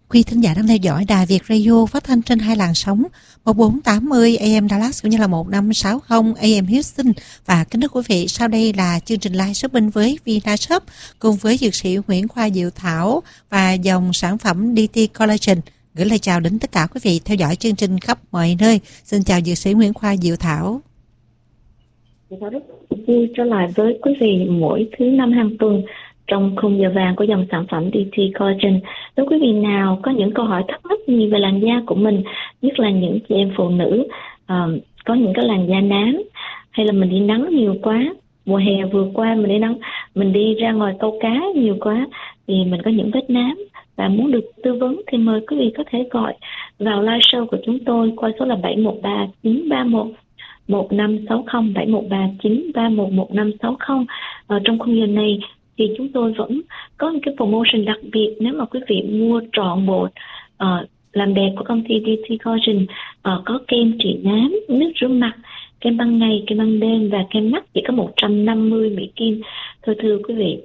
Quý thính giả đang theo dõi Đài Việt Radio phát thanh trên hai làn sóng 1480 AM Dallas cũng như là 1560 AM Houston. Và kính thưa quý vị, sau đây là chương trình live shopping với VinaShop cùng với dược sĩ Nguyễn Khoa Diệu Thảo và dòng sản phẩm DT Collagen. Gửi lời chào đến tất cả quý vị theo dõi chương trình khắp mọi nơi. Xin chào dược sĩ Nguyễn Khoa Diệu Thảo. Tôi rất vui trở lại với quý vị mỗi thứ năm hàng tuần trong khung giờ vàng của dòng sản phẩm DT Collagen. Nếu quý vị nào có những câu hỏi thắc mắc gì về làn da của mình, nhất là những chị em phụ nữ có những cái làn da nám, hay là mình đi nắng nhiều quá, mùa hè vừa qua mình đi nắng, mình đi ra ngoài câu cá nhiều quá thì mình có những vết nám và muốn được tư vấn thì mời quý vị có thể gọi vào live show của chúng tôi qua số là 713 931 1560 713 931 1560. Trong khung giờ này thì chúng tôi vẫn có một cái promotion đặc biệt nếu mà quý vị mua trọn bộ làm đẹp của công ty DT Collagen, có kem trị nám, nước rửa mặt, kem ban ngày, kem ban đêm và kem mắt chỉ có 150 Mỹ Kim thôi thưa quý vị.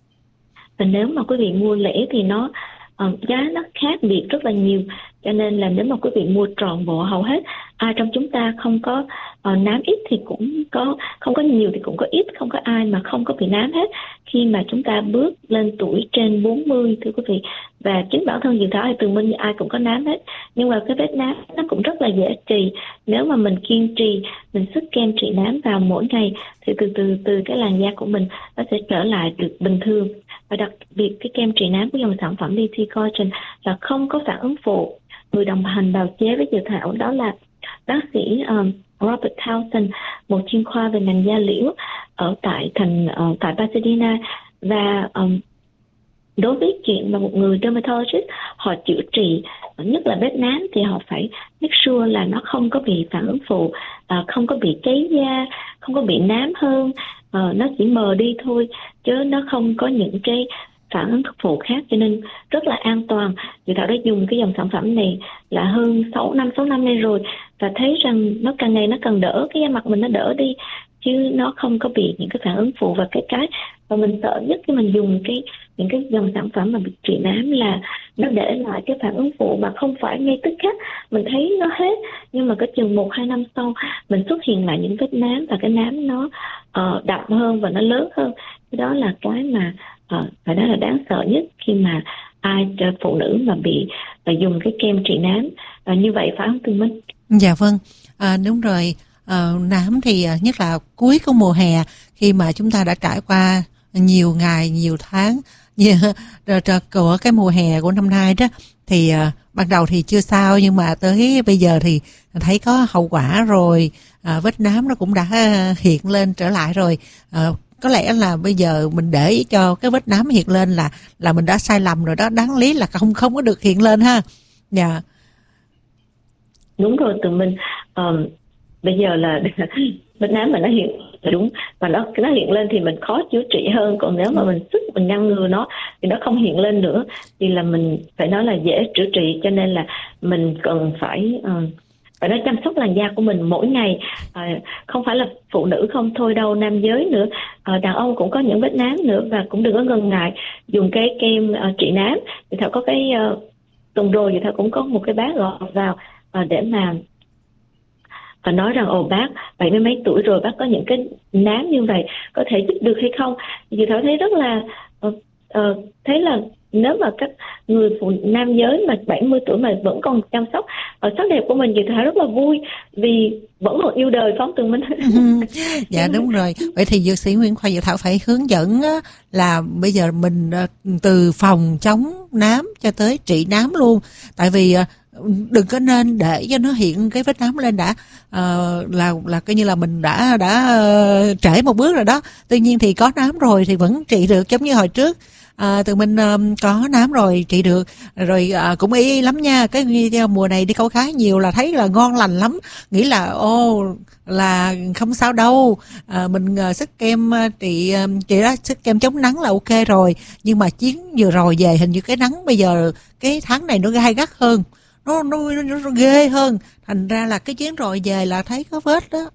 Và nếu mà quý vị mua lẻ thì nó giá nó khác biệt rất là nhiều, cho nên là nếu mà quý vị mua trọn bộ, hầu hết ai trong chúng ta không có nám ít thì cũng có, không có nhiều thì cũng có ít, không có ai mà không có bị nám hết khi mà chúng ta bước lên tuổi trên 40 thưa quý vị. Và chính bản thân Diệu Thảo hay Tường Minh ai cũng có nám hết, nhưng mà cái vết nám nó cũng rất là dễ trị nếu mà mình kiên trì, mình sức kem trị nám vào mỗi ngày thì từ cái làn da của mình nó sẽ trở lại được bình thường. Và đặc biệt cái kem trị nám của dòng sản phẩm DT Collagen là không có phản ứng phụ. Người đồng hành bào chế với Diệu Thảo đó là bác sĩ Robert Townsend, một chuyên khoa về ngành da liễu ở tại Pasadena. Và đối với chuyện mà một người dermatologist họ chữa trị nhất là vết nám thì họ phải make sure là nó không có bị phản ứng phụ, không có bị cháy da, không có bị nám hơn, nó chỉ mờ đi thôi chứ nó không có những cái phản ứng phụ khác, cho nên rất là an toàn. Diệu Thảo đã dùng cái dòng sản phẩm này là hơn 6 năm nay rồi và thấy rằng nó càng ngày nó càng đỡ, cái da mặt mình nó đỡ đi chứ nó không có bị những cái phản ứng phụ. Và cái và mình sợ nhất khi mình dùng những cái dòng sản phẩm mà bị trị nám là nó để lại cái phản ứng phụ mà không phải ngay tức khắc mình thấy nó hết, nhưng mà cái chừng 1-2 năm sau mình xuất hiện lại những vết nám và cái nám nó đậm hơn và nó lớn hơn. Cái đó là cái mà phải nói là đáng sợ nhất khi mà ai phụ nữ mà bị dùng cái kem trị nám như vậy, phải không Tường Minh? Dạ vâng, đúng rồi. Nám thì nhất là cuối của mùa hè khi mà chúng ta đã trải qua nhiều ngày, nhiều tháng của cái mùa hè của năm nay đó thì ban đầu thì chưa sao, nhưng mà tới bây giờ thì thấy có hậu quả rồi, vết nám nó cũng đã hiện lên trở lại rồi. Có lẽ là bây giờ mình để cho cái vết nám hiện lên là mình đã sai lầm rồi đó, đáng lý là không có được hiện lên ha. Dạ. Đúng rồi Tường Minh. Bây giờ là vết nám mà nó hiện đúng và nó hiện lên thì mình khó chữa trị hơn, còn nếu mà mình sức mình ngăn ngừa nó thì nó không hiện lên nữa thì là mình phải nói là dễ chữa trị. Cho nên là mình cần phải nói chăm sóc làn da của mình mỗi ngày, không phải là phụ nữ không thôi đâu, nam giới nữa, đàn ông cũng có những vết nám nữa. Và cũng đừng có ngần ngại dùng cái kem trị nám. Thì Thảo có cái tuần rồi thì Thảo cũng có một cái bác gọi vào để mà nói rằng bác 70 mấy tuổi rồi, bác có những cái nám như vậy có thể giúp được hay không. Thì Thảo thấy rất là thấy là nếu mà các người nam giới mà 70 tuổi mà vẫn còn chăm sóc sắc đẹp của mình thì Thảo rất là vui vì vẫn còn yêu đời, phóng Tường Minh. Dạ đúng rồi. Vậy thì dược sĩ Nguyễn Khoa Diệu Thảo phải hướng dẫn là bây giờ mình từ phòng chống nám cho tới trị nám luôn, tại vì đừng có nên để cho nó hiện cái vết nám lên đã, là coi như là mình đã trễ một bước rồi đó. Tuy nhiên thì có nám rồi thì vẫn trị được, giống như hồi trước Tụi mình có nám rồi trị được rồi, cũng ý lắm nha. Cái mùa này đi câu cá nhiều là thấy là ngon lành lắm, nghĩ là là không sao đâu, mình sức kem trị đó, sức kem chống nắng là ok rồi. Nhưng mà chuyến vừa rồi về hình như cái nắng bây giờ cái tháng này nó gai gắt hơn, nó ghê hơn, thành ra là cái chuyến rồi về là thấy có vết đó.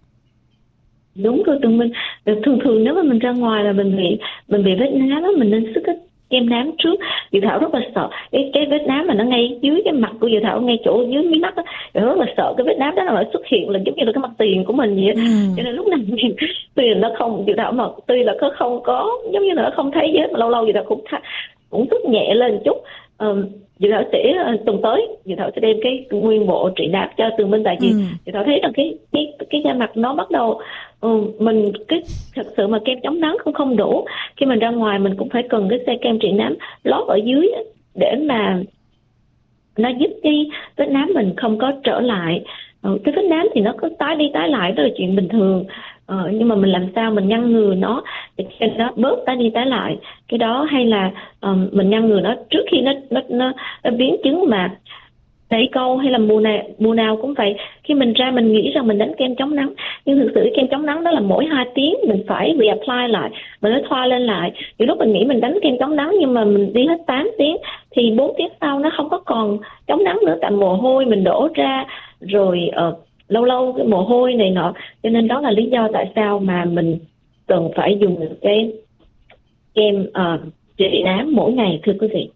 Đúng rồi, tụi mình thường nếu mà mình ra ngoài là mình bị vết nám á, mình nên sức kem nám trước. Diệu Thảo rất là sợ cái vết nám mà nó ngay dưới cái mặt của Diệu Thảo, ngay chỗ dưới mí mắt á, rất là sợ cái vết nám đó nó xuất hiện là giống như là cái mặt tiền của mình vậy á. Cho nên lúc nào tuy là nó không, Diệu Thảo mà tuy là nó không có giống như là nó không thấy vết, mà lâu lâu Diệu Thảo cũng tức nhẹ lên chút. Diệu Thảo sẽ tuần tới Diệu Thảo sẽ đem cái nguyên bộ trị đáp cho Tường Minh, tại vì Diệu Thảo thấy rằng cái da mặt nó bắt đầu mình cái thật sự mà kem chống nắng không đủ, khi mình ra ngoài mình cũng phải cần cái xe kem trị nám lót ở dưới để mà nó giúp cái vết nám mình không có trở lại. Cái vết nám thì nó có tái đi tái lại, đó là chuyện bình thường. Nhưng mà mình làm sao mình ngăn ngừa nó để cho nó bớt tái đi tái lại cái đó, hay là mình ngăn ngừa nó trước khi nó biến chứng mà đẩy câu, hay là mùa nào cũng vậy. Khi mình ra mình nghĩ rằng mình đánh kem chống nắng, nhưng thực sự kem chống nắng đó là mỗi 2 tiếng mình phải reapply lại, mình phải thoa lên lại. Nhiều lúc mình nghĩ mình đánh kem chống nắng nhưng mà mình đi hết 8 tiếng thì 4 tiếng sau nó không có còn chống nắng nữa, tại mồ hôi mình đổ ra rồi lâu lâu cái mồ hôi này nọ. Cho nên đó là lý do tại sao mà mình cần phải dùng cái kem trị nám mỗi ngày, thưa quý vị.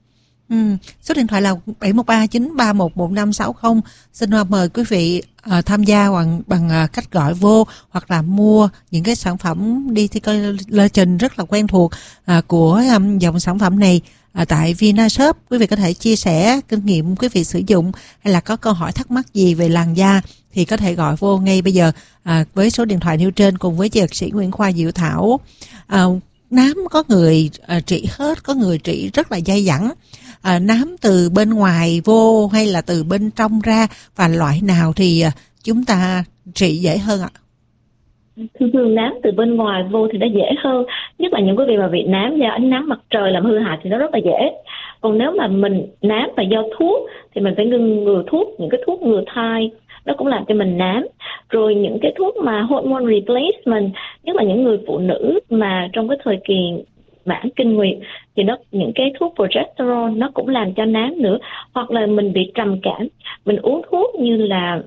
Số điện thoại là 713-931-1560. Xin mời quý vị tham gia bằng cách gọi vô hoặc là mua những cái sản phẩm Collagen rất là quen thuộc của dòng sản phẩm này tại Vinashop. Quý vị có thể chia sẻ kinh nghiệm quý vị sử dụng, hay là có câu hỏi thắc mắc gì về làn da thì có thể gọi vô ngay bây giờ với số điện thoại nêu trên cùng với dược sĩ Nguyễn Khoa Diệu Thảo. Nám có người trị hết, có người trị rất là dai dẳng. Nám từ bên ngoài vô hay là từ bên trong ra, và loại nào thì chúng ta trị dễ hơn ạ? Thường nám từ bên ngoài vô thì nó dễ hơn, nhất là những quý vị mà bị nám do ánh nắng mặt trời làm hư hại thì nó rất là dễ. Còn nếu mà mình nám và do thuốc thì mình phải ngừa thuốc, những cái thuốc ngừa thai nó cũng làm cho mình nám. Rồi những cái thuốc mà hormone replacement, nhất là những người phụ nữ mà trong cái thời kỳ mãn kinh nguyệt thì những cái thuốc progesterone nó cũng làm cho nám nữa. Hoặc là mình bị trầm cảm, mình uống thuốc như là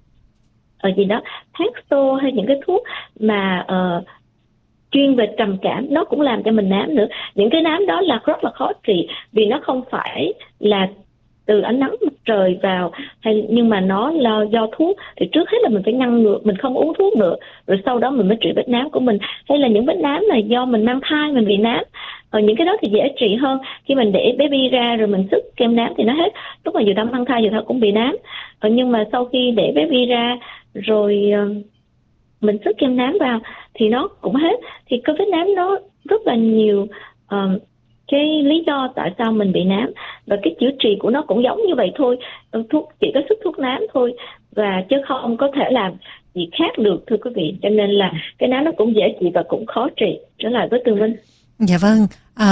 Paxil hay những cái thuốc mà chuyên về trầm cảm, nó cũng làm cho mình nám nữa. Những cái nám đó là rất là khó trị, vì nó không phải là từ ánh nắng mặt trời vào, nhưng mà nó là do thuốc. Thì trước hết là mình phải ngăn ngừa, mình không uống thuốc nữa, rồi sau đó mình mới trị vết nám của mình. Hay là những vết nám là do mình mang thai mình bị nám, những cái đó thì dễ trị hơn. Khi mình để baby ra rồi mình sức kem nám thì nó hết. Lúc mà Diệu Thảo mang thai Diệu Thảo cũng bị nám, nhưng mà sau khi để baby ra rồi mình sức kem nám vào thì nó cũng hết. Thì cái vết nám nó rất là nhiều cái lý do tại sao mình bị nám, và cái chữa trị của nó cũng giống như vậy thôi, thuốc chỉ có sức thuốc nám thôi, và chứ không có thể làm gì khác được, thưa quý vị. Cho nên là cái nám nó cũng dễ trị và cũng khó trị. Trở lại với Tường Vinh. Dạ vâng,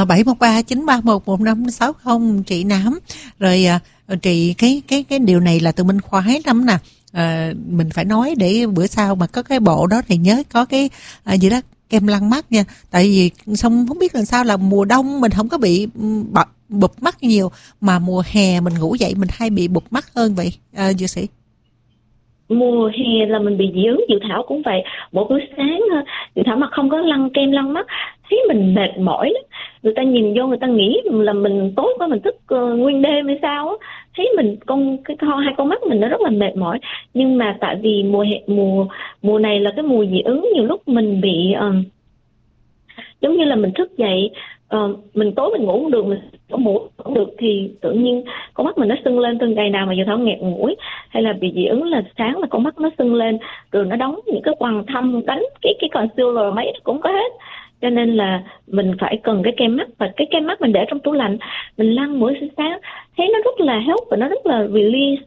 713-931-1560 trị nám. Rồi trị cái điều này là Tường Minh khoái lắm nè. Mình phải nói để bữa sau mà có cái bộ đó thì nhớ có cái gì đó kem lăn mắt nha. Tại vì xong không biết làm sao là mùa đông mình không có bị bụp mắt nhiều, mà mùa hè mình ngủ dậy mình hay bị bụp mắt hơn vậy dược sĩ. Mùa hè là mình bị dị ứng. Diệu Thảo cũng vậy. Mỗi buổi sáng Diệu Thảo mà không có kem lăn mắt thấy mình mệt mỏi lắm. Người ta nhìn vô người ta nghĩ là mình tối quá, mình thức nguyên đêm hay sao á, thấy mình hai con mắt mình nó rất là mệt mỏi. Nhưng mà tại vì mùa này là cái mùa dị ứng, nhiều lúc mình bị giống như là mình thức dậy mình tối mình ngủ không được, mình có ngủ không được thì tự nhiên con mắt mình nó sưng lên. Từ ngày nào mà Diệu Thảo nghẹt mũi hay là bị dị ứng là sáng là con mắt nó sưng lên, rồi nó đóng những cái quầng thâm, đánh cái concealer mấy nó cũng có hết. Cho nên là mình phải cần cái kem mắt, và cái kem mắt mình để trong tủ lạnh, mình lăn mỗi sáng thấy nó rất là help và nó rất là release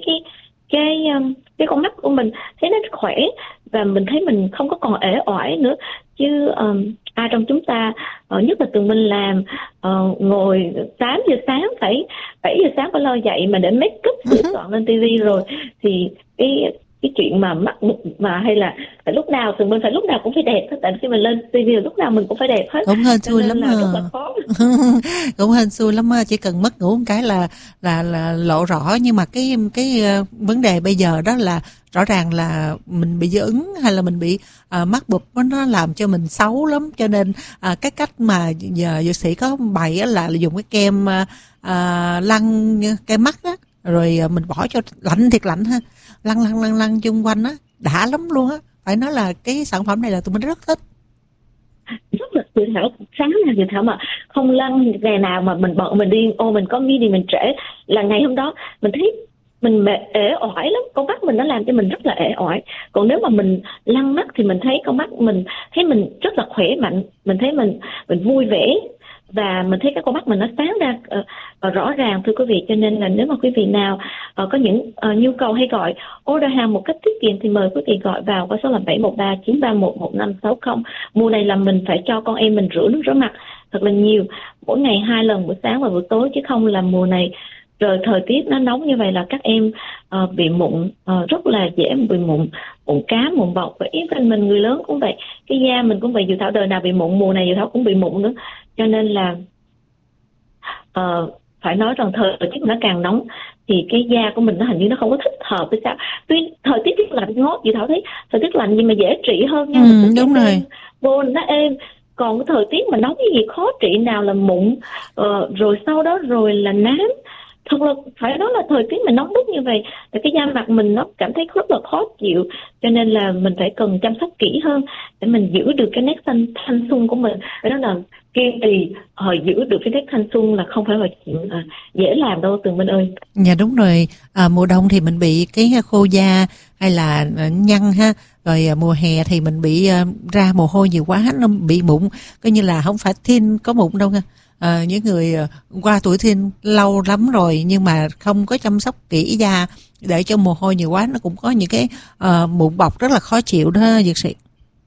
cái con mắt của mình, thấy nó khỏe và mình thấy mình không có còn uể oải nữa. Chứ ai trong chúng ta nhất là Tường Minh làm ngồi 8 giờ sáng phải 7 giờ sáng phải lo dậy mà để make up sửa soạn lên TV rồi thì cái cái chuyện mà mắc bụt mà hay là phải lúc nào thì mình phải lúc nào cũng phải đẹp hết, tại khi mình lên TV lúc nào mình cũng phải đẹp hết, cũng hên cho xui nên lắm là rất là khó. cũng hên xui lắm á, chỉ cần mất ngủ một cái là lộ rõ. Nhưng mà cái vấn đề bây giờ đó là rõ ràng là mình bị dị ứng hay là mình bị mắc bụp, nó làm cho mình xấu lắm. Cho nên cái cách mà giờ dược sĩ có bày á là dùng cái kem lăn kem mắt á, rồi mình bỏ cho lạnh thiệt lạnh ha, lăn chung quanh á, đã lắm luôn á. Phải nói là cái sản phẩm này là tụi mình rất thích. Rất là Dự Thảo, sáng nào Dự Thảo mà không lăn, ngày nào mà mình bận mình đi mình có meeting mình trễ là ngày hôm đó mình thấy mình ể oải lắm, con mắt mình nó làm cho mình rất là ể oải. Còn nếu mà mình lăn mắt thì mình thấy con mắt mình thấy mình rất là khỏe mạnh, mình thấy mình vui vẻ và mình thấy cái con mắt mình nó sáng ra rõ ràng, thưa quý vị. Cho nên là nếu mà quý vị nào có những nhu cầu hay gọi order hàng một cách tiết kiệm thì mời quý vị gọi vào qua số là 713-931-1560. Mùa này là mình phải cho con em mình rửa nước rửa mặt thật là nhiều, mỗi ngày 2 lần, buổi sáng và buổi tối, chứ không là mùa này rồi thời tiết nó nóng như vậy là các em bị mụn, rất là dễ bị mụn cá, mụn bọc. Và even mình người lớn cũng vậy, cái da mình cũng vậy. Dự Thảo đời nào bị mụn, mùa này Dự Thảo cũng bị mụn nữa. Cho nên là phải nói rằng thời tiết nó càng nóng thì cái da của mình nó hình như nó không có thích hợp với sao. Tuy thời tiết lạnh ngót, Dự Thảo thấy thời tiết lạnh nhưng mà dễ trị hơn nha. Đúng rồi. Vô nó êm. Còn cái thời tiết mà nóng cái gì khó trị, nào là mụn, rồi sau đó rồi là nám. Thật là phải nói là thời tiết mà nóng bức như vậy thì cái da mặt mình nó cảm thấy rất là khó chịu. Cho nên là mình phải cần chăm sóc kỹ hơn để mình giữ được cái nét thanh xuân của mình. Đó là kiên trì giữ được cái nét thanh xuân là không phải là chuyện dễ làm đâu Tường Minh ơi. Dạ đúng rồi. Mùa đông thì mình bị cái khô da hay là nhăn ha, rồi mùa hè thì mình bị ra mồ hôi nhiều quá, nó bị mụn, coi như là không phải thin có mụn đâu ha. Những người qua tuổi teen lâu lắm rồi nhưng mà không có chăm sóc kỹ da để cho mồ hôi nhiều quá, nó cũng có những cái mụn bọc rất là khó chịu đó dược sĩ.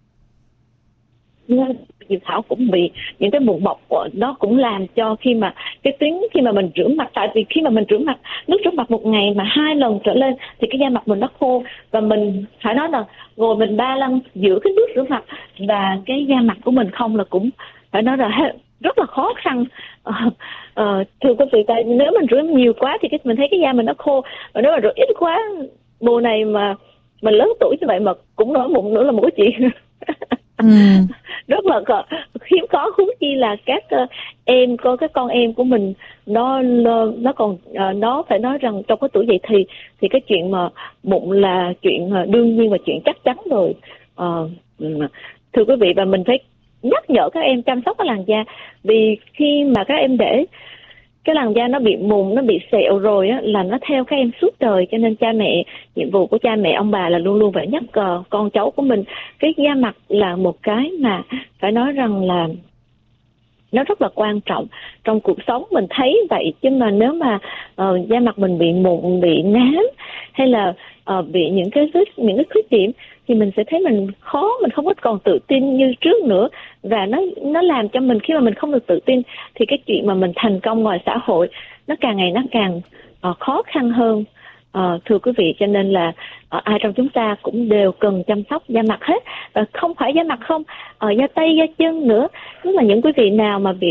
Dự Thảo cũng bị những cái mụn bọc đó, cũng làm cho khi mà mình rửa mặt, tại vì khi mà mình rửa mặt, nước rửa mặt một ngày mà 2 lần trở lên thì cái da mặt mình nó khô, và mình phải nói là ngồi mình 3 lần giữa cái nước rửa mặt và cái da mặt của mình không là cũng phải nói là rất là khó khăn. Thưa quý vị, nếu mình rửa nhiều quá thì mình thấy cái da mình nó khô, và nếu mà rửa ít quá, mùa này mà mình lớn tuổi như vậy mà cũng nổi mụn nữa là một cái chuyện rất là hiếm có. Huống chi là các em, có cái con em của mình nó còn nó phải nói rằng trong cái tuổi dậy thì cái chuyện mà mụn là chuyện đương nhiên và chuyện chắc chắn rồi. Thưa quý vị, và mình phải nhắc nhở các em chăm sóc cái làn da, vì khi mà các em để cái làn da nó bị mụn, nó bị sẹo rồi á, là nó theo các em suốt đời. Cho nên cha mẹ, nhiệm vụ của cha mẹ ông bà là luôn luôn phải nhắc con cháu của mình. Cái da mặt là một cái mà phải nói rằng là nó rất là quan trọng trong cuộc sống, mình thấy vậy. Chứ mà nếu mà da mặt mình bị mụn, bị nám hay là bị những cái khuyết điểm thì mình sẽ thấy mình không có còn tự tin như trước nữa, và nó làm cho mình, khi mà mình không được tự tin thì cái chuyện mà mình thành công ngoài xã hội nó càng ngày nó càng khó khăn hơn. Thưa quý vị, cho nên là ai trong chúng ta cũng đều cần chăm sóc da mặt hết, và không phải da mặt không, da tay, da chân nữa. Tức là những quý vị nào mà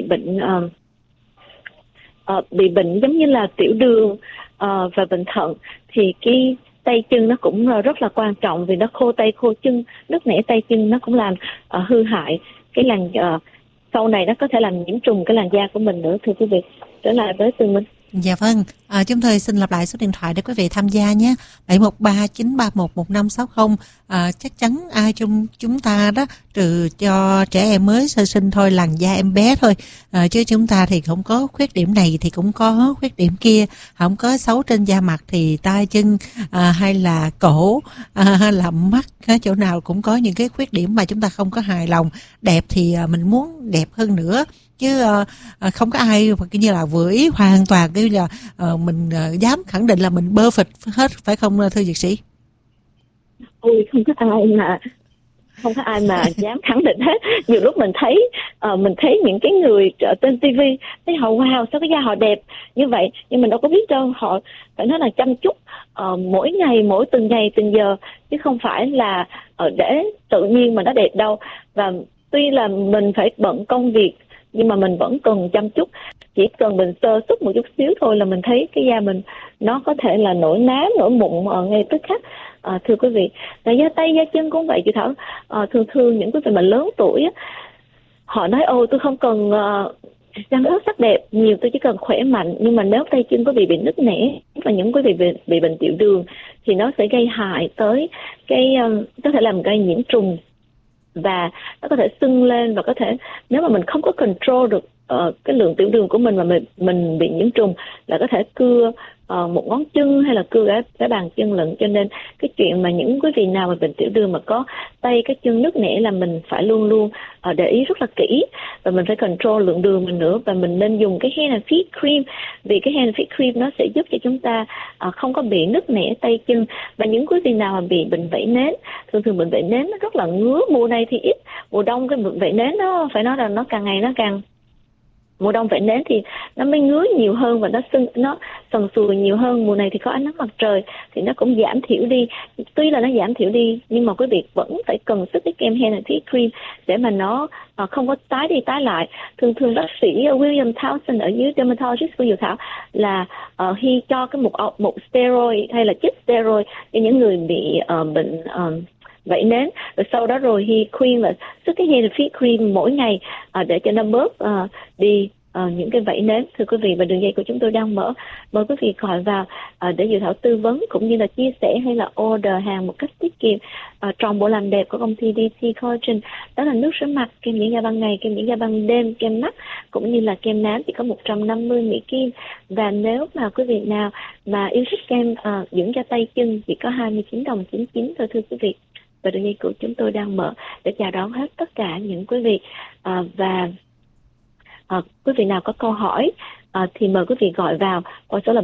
bị bệnh giống như là tiểu đường và bệnh thận thì cái tay chân nó cũng rất là quan trọng, vì nó khô tay khô chân, nứt nẻ tay chân, nó cũng làm hư hại cái làn, sau này nó có thể làm nhiễm trùng cái làn da của mình nữa. Thưa quý vị, trở lại với Tường Minh. Dạ vâng, chúng tôi xin lặp lại số điện thoại để quý vị tham gia nhé, 713-931-1560. Chắc chắn ai trong chúng ta đó, trừ cho trẻ em mới sơ sinh thôi, làn da em bé thôi, chứ chúng ta thì không có khuyết điểm này thì cũng có khuyết điểm kia, không có xấu trên da mặt thì tay chân hay là cổ hay là mắt, chỗ nào cũng có những cái khuyết điểm mà chúng ta không có hài lòng. Đẹp thì mình muốn đẹp hơn nữa, chứ không có ai như là vưỡi hoàn toàn cái là mình dám khẳng định là mình perfect hết, phải không thưa dược sĩ? Ôi, không có ai mà không có ai mà dám khẳng định hết. Nhiều lúc mình thấy những cái người trên TV, thấy họ wow, sao cái da họ đẹp như vậy, nhưng mình đâu có biết đâu, họ phải nói là chăm chút mỗi ngày, mỗi từng ngày từng giờ, chứ không phải là để tự nhiên mà nó đẹp đâu. Và tuy là mình phải bận công việc nhưng mà mình vẫn cần chăm chút. Chỉ cần mình sơ xuất một chút xíu thôi là mình thấy cái da mình nó có thể là nổi nám, nổi mụn ngay tức khắc. Thưa quý vị, là da tay, da chân cũng vậy chị Thảo. Thường những quý vị mà lớn tuổi á, họ nói tôi không cần răng ớt sắc đẹp nhiều, tôi chỉ cần khỏe mạnh. Nhưng mà nếu tay chân quý vị bị nứt nẻ và những quý vị bị bệnh tiểu đường thì nó sẽ gây hại tới cái có thể làm gây nhiễm trùng, và nó có thể sưng lên, và có thể nếu mà mình không có control được cái lượng tiểu đường của mình mà mình bị nhiễm trùng là có thể cưa một ngón chân hay là cưa cái bàn chân lận. Cho nên cái chuyện mà những quý vị nào mà bệnh tiểu đường mà có tay cái chân nứt nẻ là mình phải luôn luôn để ý rất là kỹ, và mình phải control lượng đường mình nữa. Và mình nên dùng cái Hand and Feet Cream, vì cái Hand and Feet Cream nó sẽ giúp cho chúng ta không có bị nứt nẻ tay chân. Và những quý vị nào mà bị bệnh vảy nến, thường bệnh vảy nến nó rất là ngứa, mùa này thì ít, mùa đông cái bệnh vảy nến nó phải nói là nó càng ngày nó càng, mùa đông vảy nến thì nó mới ngứa nhiều hơn và nó sần sùi nhiều hơn. Mùa này thì có ánh nắng mặt trời thì nó cũng giảm thiểu đi. Tuy là nó giảm thiểu đi nhưng mà quý vị vẫn phải cần sức cái kem Hand and Feet Cream để mà nó không có tái đi tái lại. Thường bác sĩ William Townsend ở dưới dermatologist của Diệu Thảo là khi cho cái một steroid hay là chích steroid cho những người bị bệnh vảy nến, rồi sau đó rồi khi khuyên là sức cái Hand and Feet Cream mỗi ngày để cho nó bớt đi những cái vảy nến. Thưa quý vị, và đường dây của chúng tôi đang mở, mời quý vị gọi vào để Diệu Thảo tư vấn cũng như là chia sẻ hay là order hàng một cách tiết kiệm. Tròn bộ làm đẹp của công ty DT Collagen, đó là nước rửa mặt, kem dưỡng da ban ngày, kem dưỡng da ban đêm, kem mắt cũng như là kem nám chỉ có 150 Mỹ Kim. Và nếu mà quý vị nào mà yêu thích kem dưỡng da tay chân chỉ có 29 đồng 99 thôi thưa quý vị. Và đường dây của chúng tôi đang mở để chào đón hết tất cả những quý vị. Và quý vị nào có câu hỏi thì mời quý vị gọi vào qua số là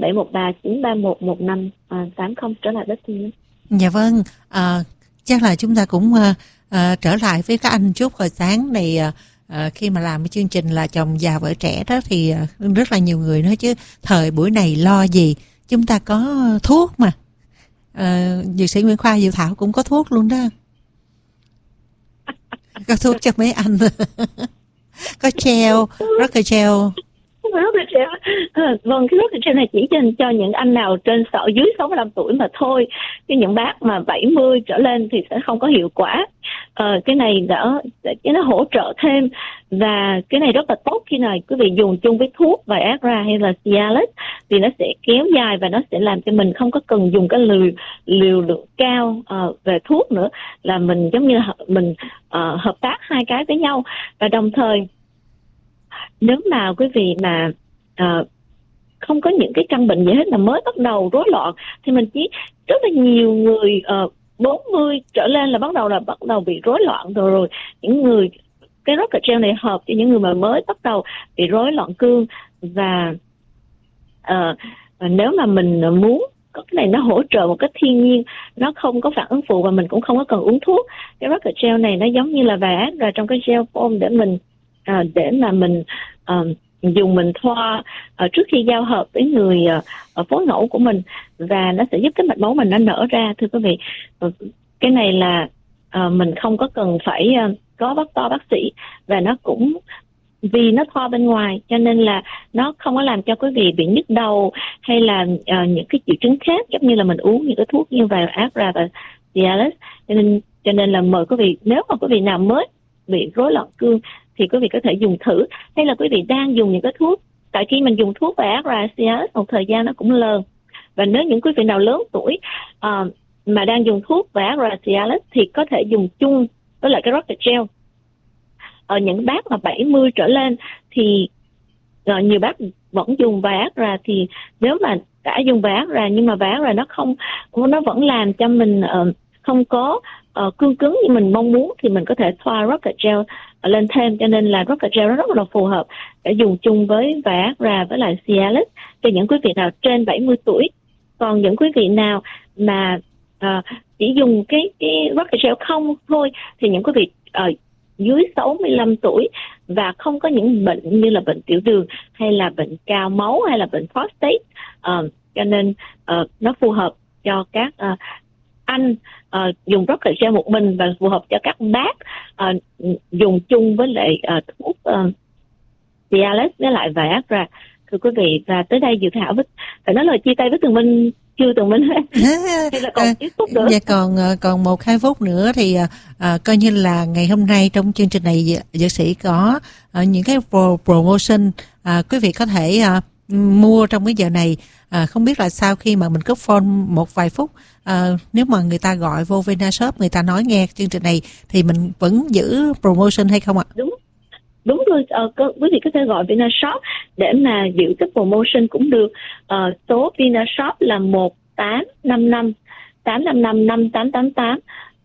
713-931-1580 trở lại đất tiên. Dạ vâng, chắc là chúng ta cũng trở lại với các anh chút hồi sáng này. Khi mà làm cái chương trình là chồng già vợ trẻ đó thì rất là nhiều người nói chứ thời buổi này lo gì, chúng ta có thuốc mà. Dược sĩ Nguyễn Khoa Diệu Thảo cũng có thuốc luôn đó. Có thuốc cho mấy anh. Có gel, rocket gel. Vâng, cái rocket gel này chỉ dành cho những anh nào dưới 65 tuổi mà thôi, chứ những bác mà 70 trở lên thì sẽ không có hiệu quả. Cái này nó hỗ trợ thêm, và cái này rất là tốt khi nào quý vị dùng chung với thuốc Viagra hay là Cialis, vì nó sẽ kéo dài và nó sẽ làm cho mình không có cần dùng cái liều lượng cao về thuốc nữa, là mình giống như là mình hợp tác hai cái với nhau. Và đồng thời nếu mà quý vị mà không có những cái căn bệnh gì hết, mà mới bắt đầu rối loạn, thì mình chỉ rất là nhiều người 40 trở lên là bắt đầu bị rối loạn rồi. Những người cái rocket gel này hợp cho những người mà mới bắt đầu bị rối loạn cương. Và nếu mà mình muốn cái này nó hỗ trợ một cách thiên nhiên, nó không có phản ứng phụ và mình cũng không có cần uống thuốc. Cái rocket gel này nó giống như là Viagra trong cái gel form để mà mình dùng mình thoa trước khi giao hợp với người phối ngẫu của mình, và nó sẽ giúp cái mạch máu mình nó nở ra. Thưa quý vị, cái này là mình không có cần phải có bác sĩ, và nó cũng vì nó thoa bên ngoài cho nên là nó không có làm cho quý vị bị nhức đầu hay là những cái triệu chứng khác giống như là mình uống những cái thuốc như Viagra và Cialis. Cho nên là mời quý vị, nếu mà quý vị nào mới bị rối loạn cương thì quý vị có thể dùng thử, hay là quý vị đang dùng những cái thuốc, tại khi mình dùng thuốc Viagra, Cialis một thời gian nó cũng lờn. Và nếu những quý vị nào lớn tuổi mà đang dùng thuốc Viagra, Cialis thì có thể dùng chung với lại cái rocket gel. Ở những bác mà 70 trở lên thì nhiều bác vẫn dùng Viagra, thì nếu mà đã dùng Viagra nhưng mà Viagra nó vẫn làm cho mình không có cương cứng như mình mong muốn, thì mình có thể thoa rocket gel lên thêm. Cho nên là rocket gel nó rất là phù hợp để dùng chung với Viagra với lại Cialis cho những quý vị nào trên 70 tuổi. Còn những quý vị nào mà chỉ dùng cái rocket gel không thôi, thì những quý vị dưới 65 tuổi và không có những bệnh như là bệnh tiểu đường hay là bệnh cao máu hay là bệnh prostate, cho nên nó phù hợp cho các anh dùng rocket gel một mình, và phù hợp cho các bác dùng chung với lại thuốc Cialis với lại Viagra, thưa quý vị. Và tới đây Dự Thảo phải nói lời chia tay với Tường Minh chưa Tường Minh hay là còn tiếp tục nữa? Dạ còn 1-2 phút nữa thì coi như là ngày hôm nay trong chương trình này dược sĩ có những cái promotion quý vị có thể mua trong cái giờ này. Không biết là sau khi mà mình cúp phone một vài phút, nếu mà người ta gọi vô Vinashop, người ta nói nghe chương trình này thì mình vẫn giữ promotion hay không ạ? Đúng rồi, quý vị có thể gọi Vinashop để mà giữ cái promotion cũng được. Số Vinashop là 1855 855 5888,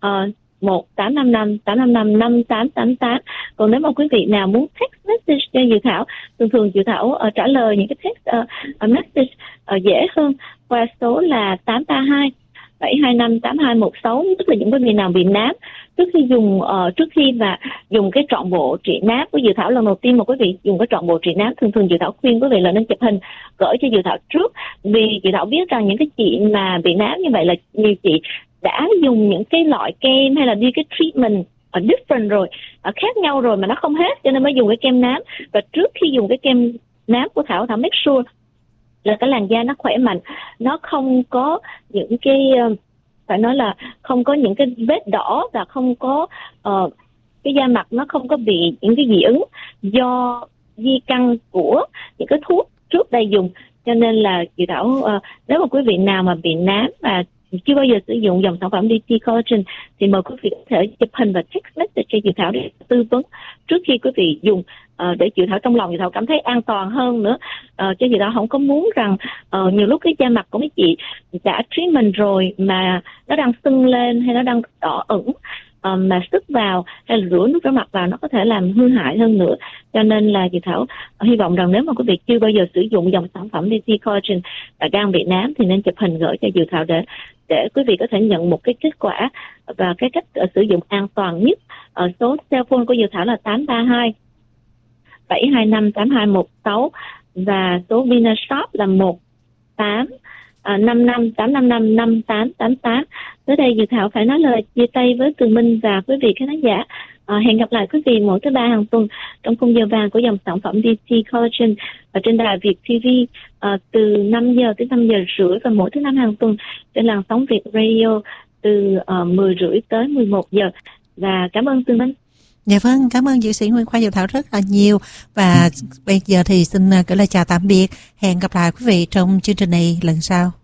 1855 855 5888. Còn nếu mà quý vị nào muốn text message cho Dự Thảo, thường Dự Thảo trả lời những cái text message dễ hơn qua số là 832 725 8216, tức là những quý vị nào bị nám trước khi mà dùng cái trọn bộ trị nám của Dự Thảo lần đầu tiên mà quý vị dùng cái trọn bộ trị nám, thường Dự Thảo khuyên quý vị là nên chụp hình gửi cho Dự Thảo trước, vì Dự Thảo biết rằng những cái chị mà bị nám như vậy là nhiều chị đã dùng những cái loại kem hay là đi cái treatment different rồi, khác nhau rồi mà nó không hết, cho nên mới dùng cái kem nám. Và trước khi dùng cái kem nám của Thảo make sure là cái làn da nó khỏe mạnh, nó không có những cái phải nói là không có những cái vết đỏ, và không có cái da mặt nó không có bị những cái dị ứng do di căn của những cái thuốc trước đây dùng. Cho nên là Dự Thảo nếu mà quý vị nào mà bị nám và chưa bao giờ sử dụng dòng sản phẩm DT Collagen thì mời quý vị có thể chụp hình và text message cho Dự Thảo để tư vấn trước khi quý vị dùng, để Dự Thảo trong lòng Dự Thảo cảm thấy an toàn hơn nữa. Cho Dự Thảo không có muốn rằng nhiều lúc cái da mặt của mấy chị đã treatment rồi mà nó đang sưng lên hay nó đang đỏ ửng, mà sức vào hay là rửa nước rửa mặt vào nó có thể làm hư hại hơn nữa. Cho nên là Dự Thảo hy vọng rằng nếu mà quý vị chưa bao giờ sử dụng dòng sản phẩm DT Collagen và đang bị nám thì nên chụp hình gửi cho Dự Thảo để quý vị có thể nhận một cái kết quả và cái cách sử dụng an toàn nhất. Số cell phone của Dự Thảo là 832 725 8216 và số Vinashop là 1855 855 5888. Tới đây Dự Thảo phải nói lời chia tay với Tường Minh và quý vị khán giả. Hẹn gặp lại quý vị mỗi thứ Ba hàng tuần trong khung giờ vàng của dòng sản phẩm DT Collagen trên đài Việt TV từ 5 giờ tới 5 giờ rưỡi, và mỗi thứ Năm hàng tuần trên làn sóng Việt Radio từ 10 rưỡi tới 11 giờ. Và cảm ơn Tường Minh. Dạ vâng, cảm ơn dược sĩ Nguyễn Khoa Dự Thảo rất là nhiều. Và bây giờ thì xin gửi lời chào tạm biệt. Hẹn gặp lại quý vị trong chương trình này lần sau.